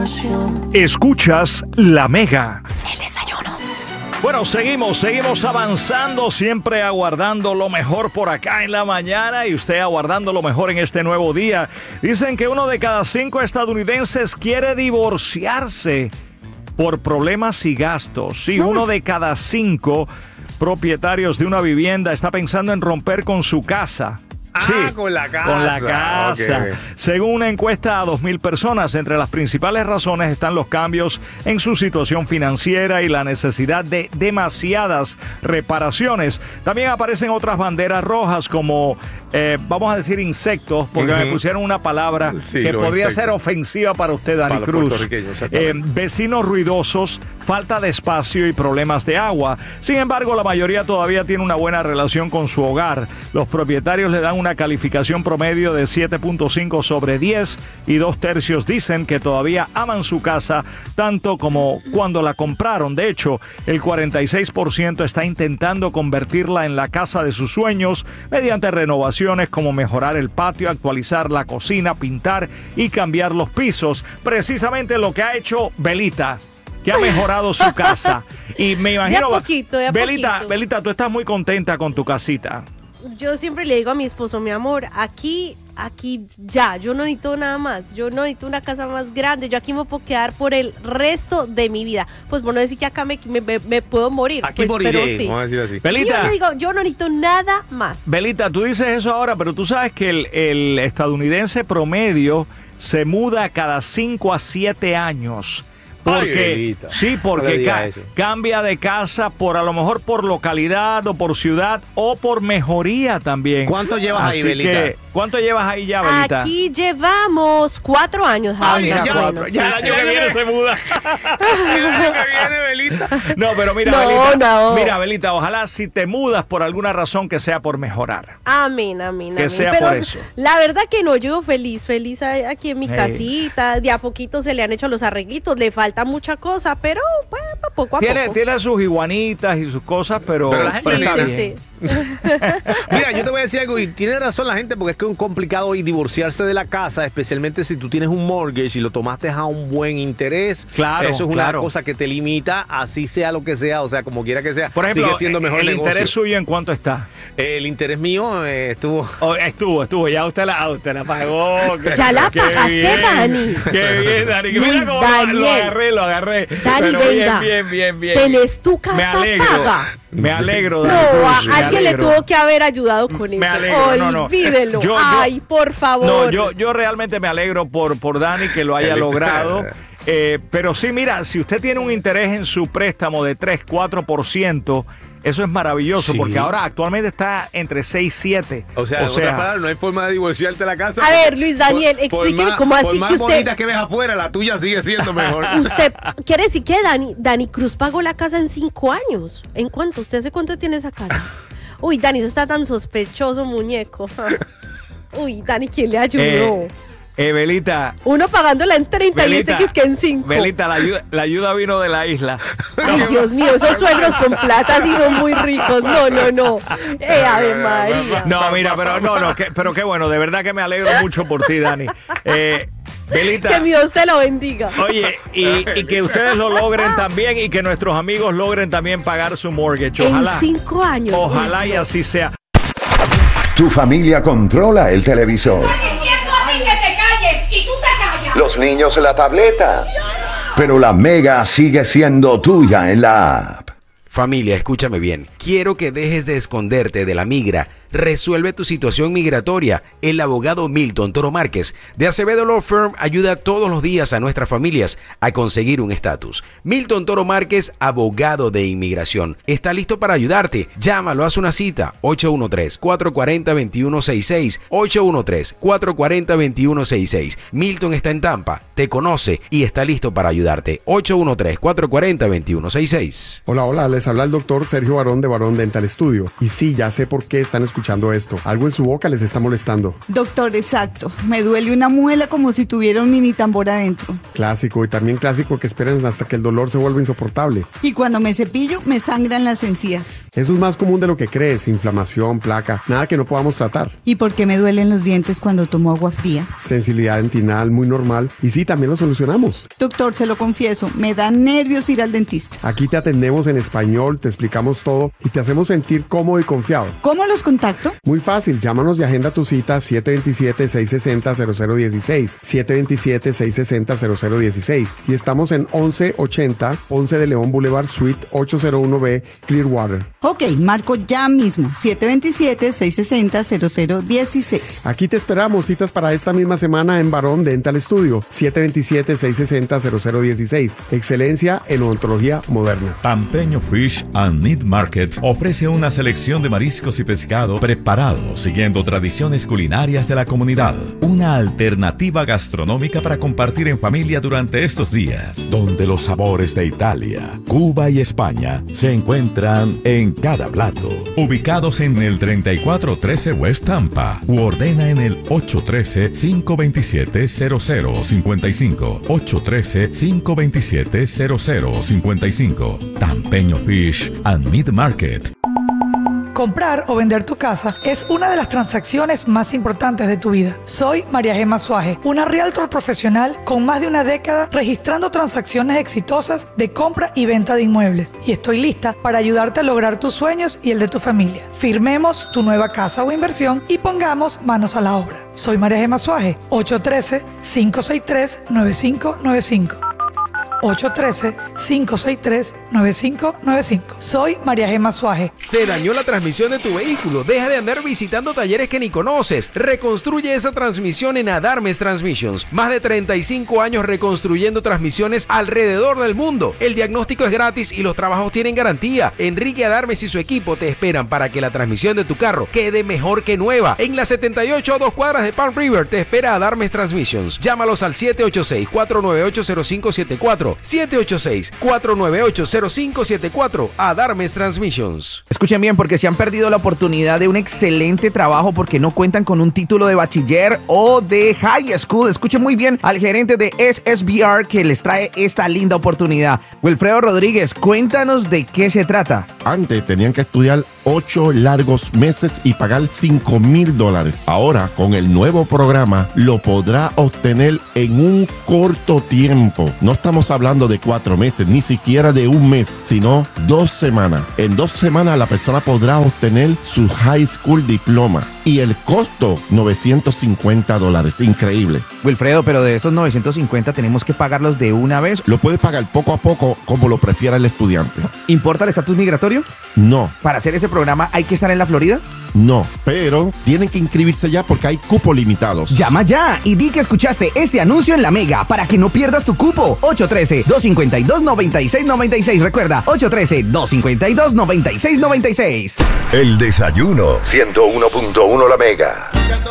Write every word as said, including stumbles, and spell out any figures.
emoción. Escuchas La Mega. El desayuno. Bueno, seguimos, seguimos avanzando, siempre aguardando lo mejor por acá en la mañana y usted aguardando lo mejor en este nuevo día. Dicen que uno de cada cinco estadounidenses quiere divorciarse por problemas y gastos. Sí, uno de cada cinco propietarios de una vivienda está pensando en romper con su casa. Sí, ah, con la casa. Con la casa. Okay. Según una encuesta a dos mil personas, entre las principales razones están los cambios en su situación financiera y la necesidad de demasiadas reparaciones. También aparecen otras banderas rojas como, eh, vamos a decir, insectos, porque uh-huh. me pusieron una palabra sí, que podría insectos. ser ofensiva para usted, Dani para Cruz. Eh, vecinos ruidosos, falta de espacio y problemas de agua. Sin embargo, la mayoría todavía tiene una buena relación con su hogar. Los propietarios le dan una calificación promedio de siete punto cinco sobre diez y dos tercios dicen que todavía aman su casa tanto como cuando la compraron. De hecho, el cuarenta y seis por ciento está intentando convertirla en la casa de sus sueños mediante renovaciones como mejorar el patio, actualizar la cocina, pintar y cambiar los pisos. Precisamente lo que ha hecho Belita, que ha mejorado su casa. Y me imagino, de a poquito, de a Belita, poquito. Belita, tú estás muy contenta con tu casita. Yo siempre le digo a mi esposo, mi amor, aquí, aquí ya, yo no necesito nada más, yo no necesito una casa más grande, yo aquí me puedo quedar por el resto de mi vida. Pues bueno, decir que acá me, me, me puedo morir. Aquí pues, moriré, pero sí. vamos a decir así. Belita, sí, yo le digo, yo no necesito nada más. Belita, tú dices eso ahora, pero tú sabes que el, el estadounidense promedio se muda cada cinco a siete años. Porque, Ay, sí, porque no ca- cambia de casa por a lo mejor por localidad o por ciudad o por mejoría también. ¿Cuánto llevas Así ahí, Belita? Que, ¿Cuánto llevas ahí ya, Belita? Aquí llevamos cuatro años. Ah, Javi, mira, más o cuatro. menos, Ya el sí, año sí. que viene se muda. El año que viene, Belita. No, pero mira, No, Belita. no. Mira, Belita, ojalá si te mudas por alguna razón que sea por mejorar. Amén, amén, Que amén. sea Pero por eso. la verdad que no, yo feliz, feliz aquí en mi Hey. casita. De a poquito se le han hecho los arreglitos, le falta mucha cosa, pero bueno, poco a Tiene, poco. tiene sus iguanitas y sus cosas, pero, Pero la gente Sí, está sí, bien. sí. Mira, yo te voy a decir algo y tiene razón la gente porque es que es complicado hoy divorciarse de la casa, especialmente si tú tienes un mortgage y lo tomaste a un buen interés. Claro, Eso es una claro. cosa que te limita, así sea lo que sea, o sea, como quiera que sea. Por ejemplo, sigue siendo mejor el negocio. interés suyo ¿en cuánto está? El interés mío eh, estuvo... Oh, estuvo, estuvo, ya usted la, usted la pagó. Qué- Ya la qué pagaste, bien, Dani. Qué bien, Dani. Que Luis mira cómo lo, Daniel. lo agarré, lo agarré. Dani, Pero venga. Bien, bien, bien, bien. ¿Tenés tu Me casa alegro. paga? Me alegro, No, Dani Cruz, a me alguien le alegro. tuvo que haber ayudado con Me eso. alegro, no, no. Olvídelo. Yo- yo- Ay, por favor. No, yo, yo realmente me alegro por, por Dani que lo haya logrado. Eh, pero sí, mira, si usted tiene un interés en su préstamo de tres, cuatro por ciento, eso es maravilloso, Sí. porque ahora actualmente está entre seis y siete. O sea, en otras palabras, no hay forma de divorciarte de la casa. A ver, Luis Daniel, Por- por explíqueme más- cómo así por más que usted- bonita que ves afuera, la tuya sigue siendo mejor. Usted, ¿quiere decir que Dani, Dani Cruz pagó la casa en cinco años? ¿En cuánto? ¿Usted hace cuánto tiene esa casa? Uy, Dani, eso está tan sospechoso, muñeco. Uy, Dani, ¿quién le ayudó? Eh, eh, Belita, Uno pagándola en treinta y este Belita, que es que en cinco. Belita, la ayuda, la ayuda vino de la isla. Ay, Dios mío, esos suegros con plata sí son muy ricos. No, no, no. Eh, Ave María. No, mira, pero no, no, que- pero qué bueno, de verdad que me alegro mucho por ti, Dani. Eh, Belita. Que mi Dios te lo bendiga. Oye, y, y que ustedes lo logren también y que nuestros amigos logren también pagar su mortgage. Ojalá. En cinco años. Ojalá y así sea. Tu familia controla el televisor. Diciendo a ti que te calles y tú te callas. Los niños la tableta. Pero la Mega sigue siendo tuya en la app. Familia, escúchame bien. Quiero que dejes de esconderte de la migra. Resuelve tu situación migratoria. El abogado Milton Toro Márquez de Acevedo Law Firm ayuda todos los días a nuestras familias a conseguir un estatus. Milton Toro Márquez, abogado de inmigración, está listo para ayudarte. Llámalo, haz una cita. ocho uno tres, cuatro cuatro cero, dos uno seis seis. ocho uno tres, cuatro cuatro cero, dos uno seis seis. Milton está en Tampa, te conoce y está listo para ayudarte. ocho uno tres, cuatro cuatro cero, dos uno seis seis. Hola, hola, les habla el doctor Sergio Barón de Barón Dental Studio. Y sí, ya sé por qué están escuchando esto. Algo en su boca les está molestando. Doctor, exacto. Me duele una muela como si tuviera un mini tambor adentro. Clásico, y también clásico que esperen hasta que el dolor se vuelva insoportable. Y cuando me cepillo, me sangran las encías. Eso es más común de lo que crees, inflamación, placa, nada que no podamos tratar. ¿Y por qué me duelen los dientes cuando tomo agua fría? Sensibilidad dentinal muy normal, y sí, también lo solucionamos. Doctor, se lo confieso, me da nervios ir al dentista. Aquí te atendemos en español, te explicamos todo y te hacemos sentir cómodo y confiado. ¿Cómo los contacto? Muy fácil, llámanos y agenda tu cita siete dos siete, seis seis cero, cero cero uno seis, siete dos siete, seis seis cero, cero cero uno seis, y estamos en once ochenta Ponce de León Boulevard, Suite ochocientos uno B, Clearwater. Ok, marco ya mismo, siete dos siete, seis seis cero, cero cero uno seis. Aquí te esperamos, citas para esta misma semana en Barón Dental Studio, siete dos siete, seis seis cero, cero cero uno seis. Excelencia en odontología moderna. Pampeño Fish and Meat Market ofrece una selección de mariscos y pescado preparados siguiendo tradiciones culinarias de la comunidad. Una alternativa gastronómica para compartir en familia durante estos días, donde los sabores de Italia, Cuba y España se encuentran en cada plato. Ubicados en el treinta y cuatro trece West Tampa, u ordena en el ocho uno tres, cinco dos siete, cero cero cinco cinco, ocho uno tres, cinco dos siete, cero cero cinco cinco. Tampeño Fish and Meat Market. Comprar o vender tu casa es una de las transacciones más importantes de tu vida. Soy María Gema Suaje, una realtor profesional con más de una década registrando transacciones exitosas de compra y venta de inmuebles. Y estoy lista para ayudarte a lograr tus sueños y el de tu familia. Firmemos tu nueva casa o inversión y pongamos manos a la obra. Soy María Gema Suaje, ocho uno tres, cinco seis tres, nueve cinco nueve cinco. ocho uno tres, cinco seis tres, nueve cinco nueve cinco. Soy María Gema Suaje. Se dañó la transmisión de tu vehículo. Deja de andar visitando talleres que ni conoces. Reconstruye esa transmisión en Adarmes Transmissions. Más de treinta y cinco años reconstruyendo transmisiones alrededor del mundo. El diagnóstico es gratis y los trabajos tienen garantía. Enrique Adarmes y su equipo te esperan para que la transmisión de tu carro quede mejor que nueva. En la setenta y ocho a dos cuadras de Palm River te espera Adarmes Transmissions. Llámalos al siete ocho seis, cuatro nueve ocho, cero cinco siete cuatro. siete ocho seis, cuatro nueve ocho, cero cinco siete cuatro. Adarmes Transmissions. Escuchen bien, porque si han perdido la oportunidad de un excelente trabajo porque no cuentan con un título de bachiller o de high school, escuchen muy bien al gerente de S S B R que les trae esta linda oportunidad. Wilfredo Rodríguez, cuéntanos de qué se trata. Antes tenían que estudiar ocho largos meses y pagar cinco mil dólares. Ahora, con el nuevo programa, lo podrá obtener en un corto tiempo. No estamos hablando de cuatro meses, ni siquiera de un mes, sino dos semanas. En dos semanas la persona podrá obtener su high school diploma. Y el costo, novecientos cincuenta dólares. Increíble. Wilfredo, pero de esos novecientos cincuenta tenemos que pagarlos de una vez. Lo puedes pagar poco a poco, como lo prefiera el estudiante. ¿Importa el estatus migratorio? No. ¿Para hacer ese programa hay que estar en la Florida? No, pero tienen que inscribirse ya porque hay cupos limitados. Llama ya y di que escuchaste este anuncio en La Mega para que no pierdas tu cupo. ocho uno tres, dos cinco dos, nueve seis nueve seis. Recuerda, ocho uno tres, dos cinco dos, nueve seis nueve seis. El desayuno. ciento uno punto uno La Mega.